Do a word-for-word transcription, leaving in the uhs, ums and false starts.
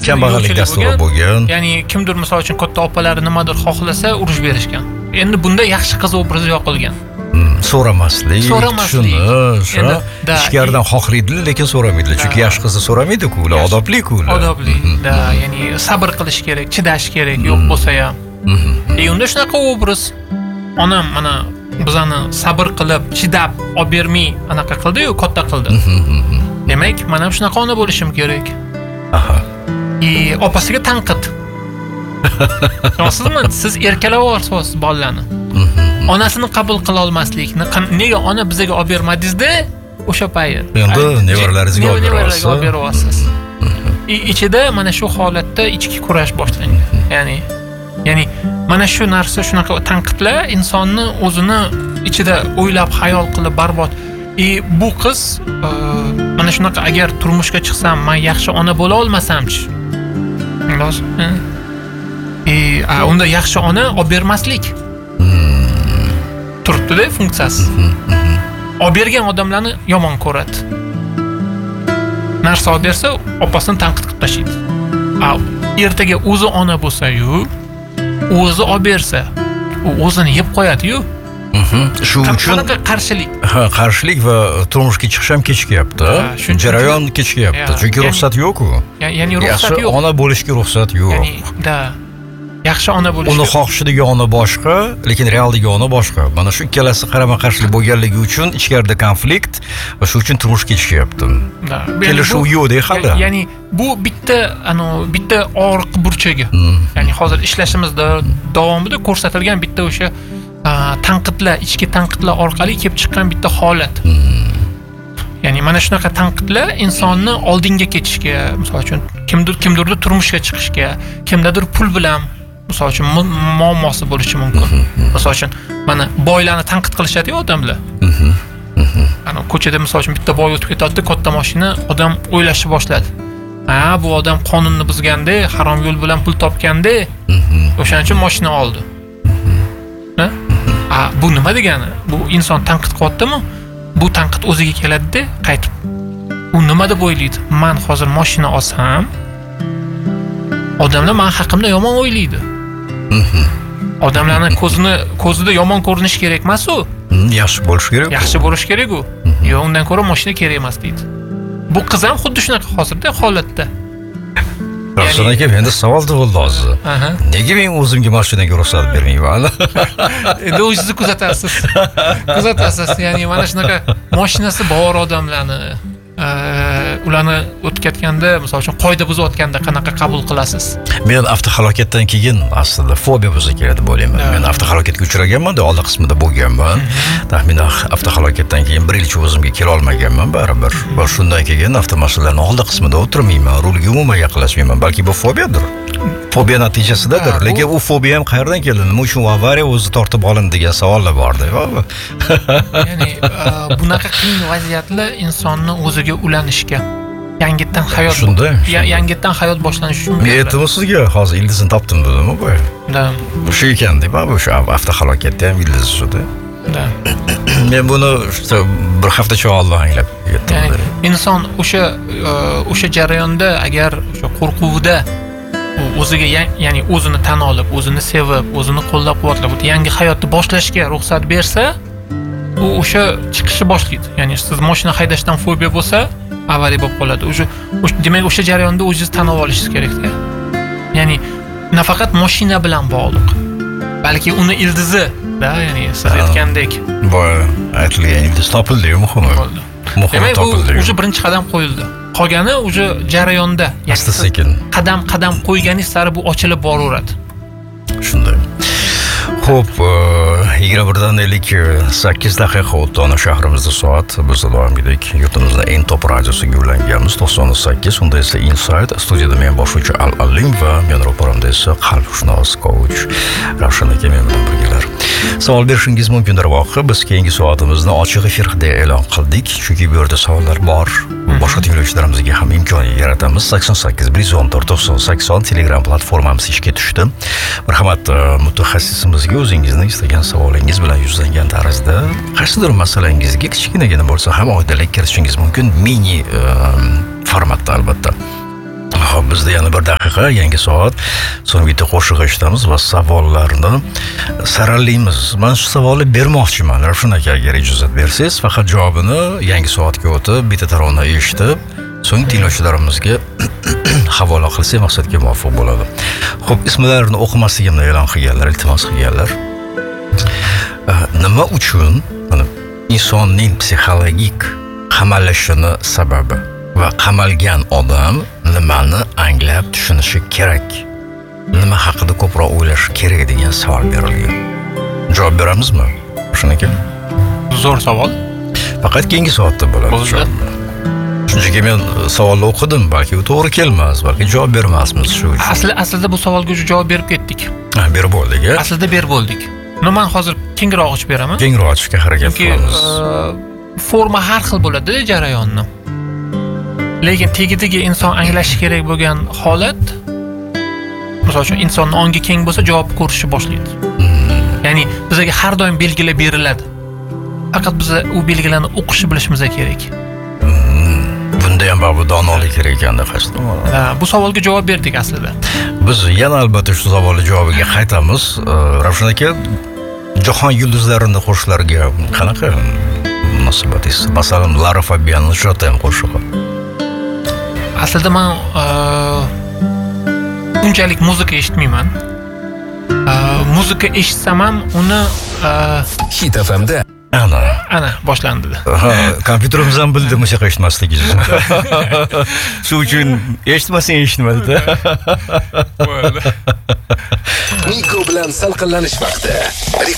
kambag'allik dasturi bo'lgan. Ya'ni kimdir misol uchun katta opalari nimadir xohlasa urush berishgan. Endi bunda yaxshi qiz obrazi yoqilgan. So'ramaslik, So'ramaslik. tushunish, Endi, da, ichkaridan xohlaydilar, lekin so'ramaydilar. Chunki yosh qizni so'ramaydi-ku, ular odobli-ku ular. Odobli. Da, ya'ni sabr qilish kerak, chidash kerak, yo'q bo'lsa ham. E unda shunaqa obraz. Onam mana bizani sabr qilib, chidab, olib bermay anaqa qildi-yu, katta qildi. Demak, men ham shunaqa ona bo'lishim kerak. Aha. E opasiga tanqid. Yo'qsizmi? Siz erkalab yuborsiz bolalarni. Onasini qabul qila olmaslikni, nega ona bizga olib bermadingiz-da o'sha payt? Endi nevaralaringizga olib beryapsiz. Ichida mana shu holatda ichki kurash boshlangan. Ya'ni ya'ni mana shu narsa shunaqa tanqidlar insonni o'zini ichida o'ylab, xayol qilib barbod. E bu qiz mana shunaqa agar turmushga chiqsam, men yaxshi ona bo'la olmasam-chi? E unda yaxshi ona olib bermaslik. Turibdi-da funksiyasi. Olib bergan odamlarni yomon ko'radi. Narsa olib bersa, opasini tanqid qilib tashlaydi. A ertaga o'zi ona bo'lsa-yu, o'zi olib bersa, u o'zini yeb qo'yadi-yu. Shu uchun qanaqa qarshilik? Ha, qarshilik va turmushga chiqish ham kechikyapti. Jarayon kechikyapti. Chunki ruxsat yo'q-ku. Ya'ni ruxsat yo'q. Ona bo'lishga ruxsat yo'q. Ya'ni da yaxshi ona bo'lish. Uni xohishidagi ona boshqa, lekin realdagi ona boshqa. Mana shu ikkalasi qarama-qarshilik bo'lganligi uchun ichkarida konflikt va shu uchun turmush kechishyapti. Kelishuv yo'q-da hali. Ya'ni bu bitta, ano, bitta og'riq burchagi. Ya'ni hozir ishlashimizda davomida ko'rsatilgan bitta o'sha tanqidlar, ichki tanqidlar orqali kelib chiqqan bitta holat. Ya'ni mana shunaqa tanqidlar insonni oldinga ketishga, misol uchun kimdir kimdirda turmushga chiqishga, kimdadir pul bilan misol uchun muammosi bo'lishi mumkin. Misol uchun mana boylarni tanqid qilishadi odamlar. Ana ko'chada misol uchun bitta boy o'tib ketadi, katta mashina, odam o'ylashni boshladi. Ha, bu odam qonunni buzganda, harom yo'l bilan pul topganda, o'shaning uchun mashina oldi. Ha? A bu nima degani? Bu inson tanqid qilyaptimi? Bu tanqid o'ziga keladi-da, qaytib. U nima deb o'ylaydi? Men hozir mashina olsam, odamlar men haqimda yomon o'ylaydi. Odamlarning ko'zini ko'zida yomon ko'rinish kerak emas-ku. Yaxshi bo'lish kerak. Yaxshi bo'lish kerak-ku. Yo'q, undan ko'ra mashina kerak emas deydi. Bu qiz ham xuddi shunaqa hozirda holatda. Ravshan aka, menda savol tug'ildi hozir. Nega men o'zimga mashinaga ruxsat bermayman? Endi o'zingizni kuzatasiz. Kuzatasiz, ya'ni mana shunaqa mashinasi bor odamlarni ularni o'tkazganda, misol uchun qoida buzayotganda qanaqa qabul qilasiz? Men avtohalokatdan keyin aslida fobiya bo'lsa kerak deb o'ylayman. Men avtohalokatga uchraganman, oldin qismida bo'lganman. Taxminan avtohalokatdan keyin bir yilcha o'zimga kela olmaganman baribir. Va shundan keyin avtomashinlarning oldin qismida o'tirmayman, rulga umuman yaqinlashmayman. Balki bu fobiyadir. Fobiya natijasidadir, lekin u fobiya ham qayerdan keldi? Nima uchun avariya o'zi tortib olindi degan savollar borda. Ya'ni bunaqa qiyin vaziyatlar insonni o'ziga ulanishga, yangitdan hayot shunday. Yangitdan hayot boshlanishi uchun. Men aytdim sizga, hozir ildizni topdim dedimmi bu? Da. Bu shu ekan deb, bu shu avtohalokatda ham ildiz shuda. Da. Men buni bir haftacha oldin anglab yetdim. Ya'ni inson o'sha o'sha jarayonda agar o'sha qo'rquvda o'ziga, ya'ni o'zini tan olib, o'zini sevib, o'zini qo'llab-quvvatlab, yangi hayotni boshlashga ruxsat bersa, u o'sha chiqishni boshlaydi. Ya'ni siz mashina haydashdan fobiya bo'lsa, avariya bo'lib qoladi. O'sha demak o'sha jarayonda o'zingiz tan olishingiz kerak-da. Ya'ni nafaqat mashina bilan bog'liq, balki uni ildizi, da, ya'ni siz aytgandek. Bu aytilgan ildiz topildi, muhimi. Demak, u o'sha birinchi qadam qo'yildi. Qolgani o'sha jarayonda, asta-sekin qadam-qadam qo'yganingiz sari bu ochilib boraveradi. Shunday. Xo'p, yigirma birdan ellik sakkiz daqiqa o'tdi ana shahrimizda soat. Biz davom edik. Yurtimizning eng top radiosiga ulanganmiz to'qson sakkiz. Unda esa Inside studiyada men boshlovchi Al-Alim va men ro'paramda esa qalbshunos coach Ravshan aka men bilan birgalar. Savol berishingiz mumkin darvoqe. Biz keyingi soatimizni ochiq efirda e'lon qildik, chunki bu yerda savollar bor. Boshqa tinglovchilarimizga ham imkon yaratamiz. sakson sakkiz bir yuz o'n to'rt to'qson sakson Telegram platformamiz ishga tushdi. Marhamat, mutaxassisimizga o'zingizni istagan savolingiz bilan yuzlangan tarzda qaysidir masalangizga kichkinagina bo'lsa ham oydinlik kiritishingiz mumkin, mini formatda albatta. Hop, bizda yana bir daqiqa, yangi soat. So'ng bitta qo'shiq eshitamiz va savollarni saralaymiz. Men shu savolni bermoqchiman. Ravshan aka, agar ijozat bersangiz, faqat javobini yangi soatga o'tib, bitta tarona eshitib, so'ng tinglovchilarimizga havola qilsak maqsadga muvofiq bo'ladi. Xo'p, ismlarini o'qimasligimni e'lon qilganlar, iltimos qilganlar. Nima uchun mana insonning psixologik qamalishini sababi va qamalgan odam nimani anglab tushunishi kerak? Nima haqida ko'proq o'ylash kerak degan savol berilgan. Javob beramizmi? Shuniki. Zo'r savol. Faqat keyingi soatda bo'ladi. Bo'ldi. Chunki men savolni o'qidim, balki u to'g'ri kelmas, balki javob bermasmiz shu uchun. Asli aslida bu savolga уже javob berib ketdik. Ha, berib bo'ldik, a? Aslida berib bo'ldik. Uni men hozir kengroq ochib beraman. Kengroq ochishga harakat Chunki qilamiz. e, forma har xil bo'ladi jarayonni. Lekin tegidiga inson anglashi kerak bo'lgan holat, misol uchun insonning ongi keng bo'lsa javob ko'rishni boshlaydi. Ya'ni bizga har doim belgilar beriladi. Faqat biz u belgilarni o'qishni bilishimiz kerak. Bunda ham bu donolik kerak ekanda qasdim. Ha, bu savolga javob berdik aslida. Biz yana albatta shu savolning javobiga qaytamiz. Ravshan aka, jahon yulduzlarining qo'shiqlariga qanaqa munosabatingiz? Masalan, Lara Fabianning Shotem qo'shig'i. Aslida men e, unchalik muzika eshitmayman. E, muzika eshitsam ham uni e, Hit F M'da Ana, ana boshlandi. ha, kompyuterimiz ham bildi musiqa eshitmasligingizni. Shu uchun eshitmasang eshitmadi-da. Niko bilan salqinlanish vaqti.